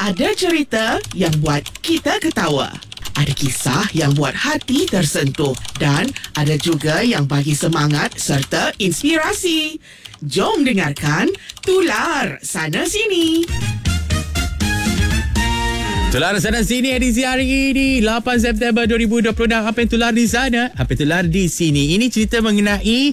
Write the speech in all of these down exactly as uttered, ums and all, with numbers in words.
Ada cerita yang buat kita ketawa. Ada kisah yang buat hati tersentuh. Dan ada juga yang bagi semangat serta inspirasi. Jom dengarkan Tular Sana Sini. Tular Sana Sini edisi hari ini lapan September dua ribu dua puluh enam. Apa yang tular di sana, apa yang tular di sini. Ini cerita mengenai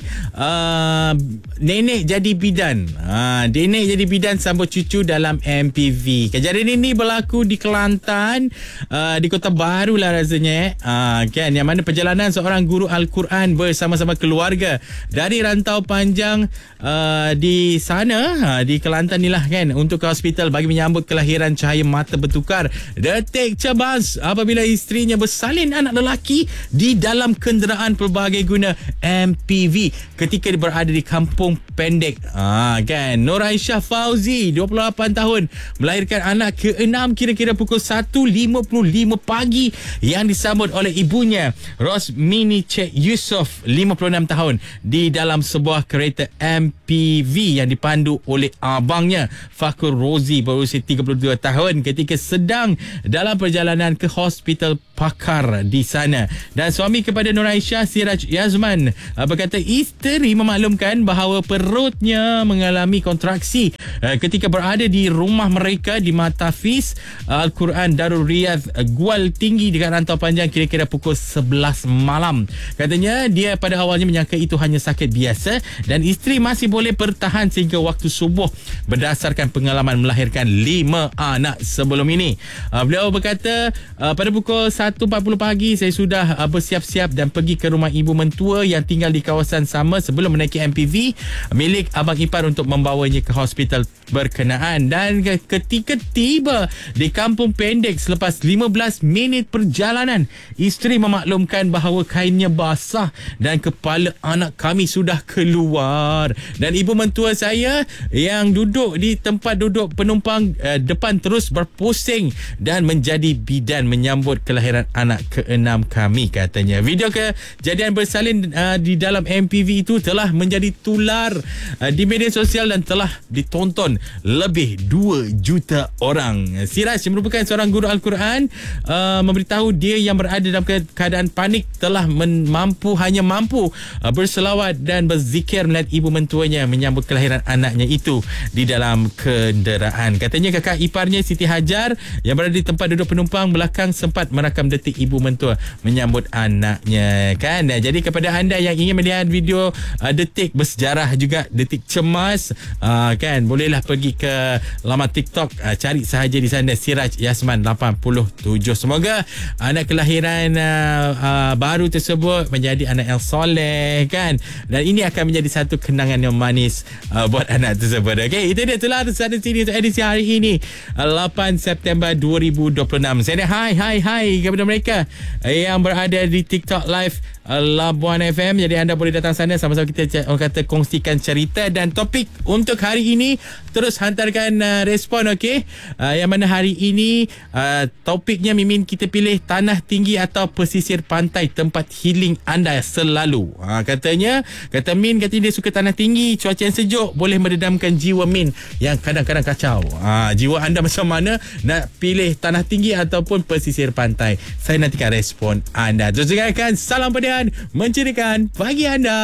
uh, nenek jadi bidan. uh, Nenek jadi bidan sambut cucu dalam M P V. Kejadian ini berlaku di Kelantan, uh, di Kota Baru lah rasanya, uh, kan, yang mana perjalanan seorang guru Al-Quran bersama-sama keluarga dari rantau panjang uh, di sana, uh, di Kelantan ni lah kan, untuk ke hospital bagi menyambut kelahiran cahaya mata bertukar. Detik cemas apabila isterinya bersalin anak lelaki di dalam kenderaan pelbagai guna M P V ketika dia berada di Kampung Pendek. Ah, kan, Nur Aisyah Fauzi, dua puluh lapan tahun, melahirkan anak keenam kira-kira pukul satu lima puluh lima pagi yang disambut oleh ibunya Rosmini Cik Yusof, lima puluh enam tahun, di dalam sebuah kereta M P V yang dipandu oleh abangnya Fakur Rozi berusia tiga puluh dua tahun ketika sedang dalam perjalanan ke hospital pakar di sana. Dan suami kepada Nur Aisyah, Siraj Yazman, berkata isteri memaklumkan bahawa perutnya mengalami kontraksi ketika berada di rumah mereka di Matafiz Al-Quran Darul Riyadh Gual Tinggi dekat rantau panjang kira-kira pukul sebelas malam. Katanya dia pada awalnya menyangka itu hanya sakit biasa dan isteri masih boleh bertahan sehingga waktu subuh berdasarkan pengalaman melahirkan lima anak sebelum ini. Uh, beliau berkata uh, pada pukul satu empat puluh pagi saya sudah uh, bersiap-siap dan pergi ke rumah ibu mentua yang tinggal di kawasan sama sebelum menaiki M P V milik abang ipar untuk membawanya ke hospital berkenaan. Dan ketika tiba di Kampung Pendek selepas lima belas minit perjalanan, isteri memaklumkan bahawa kainnya basah dan kepala anak kami sudah keluar. Dan ibu mentua saya yang duduk di tempat duduk penumpang uh, depan terus berpusing dan menjadi bidan menyambut kelahiran anak keenam kami, katanya. Video kejadian bersalin uh, di dalam M P V itu telah menjadi tular uh, di media sosial dan telah ditonton lebih dua juta orang. Siraj merupakan seorang guru Al-Quran, uh, memberitahu dia yang berada dalam keadaan panik telah men- mampu hanya mampu uh, berselawat dan berzikir melihat ibu mentuanya menyambut kelahiran anaknya itu di dalam kenderaan. Katanya kakak iparnya Siti Hajar yang berada di tempat duduk penumpang belakang sempat merakam detik ibu mentua menyambut anaknya, kan. Dan jadi kepada anda yang ingin melihat video uh, detik bersejarah juga, detik cemas, uh, kan, bolehlah pergi ke laman TikTok, uh, cari sahaja di sana Siraj Yasman lapan puluh tujuh. Semoga anak kelahiran uh, uh, baru tersebut menjadi anak yang soleh, kan, dan ini akan menjadi satu kenangan yang manis uh, buat anak tersebut. Okey, itu dia Tular Sana Sini untuk edisi hari ini uh, lapan September dua ribu dua puluh enam. Saya hai hai hai kepada mereka yang berada di TikTok Live uh, Labuan F M. Jadi anda boleh datang sana sama-sama kita orang kata kongsikan cerita dan topik untuk hari ini. Terus hantarkan uh, respon, okey. Uh, yang mana hari ini uh, topiknya Mimin kita pilih tanah tinggi atau pesisir pantai tempat healing anda selalu. Uh, katanya kata Min, katanya dia suka tanah tinggi, cuaca yang sejuk boleh meredamkan jiwa Min yang kadang-kadang kacau. Uh, jiwa anda macam mana, nak pilih tanah tinggi ataupun pesisir pantai? Saya nantikan respon anda. Terus dengarkan Salam Pedihan, mencerikan pagi anda.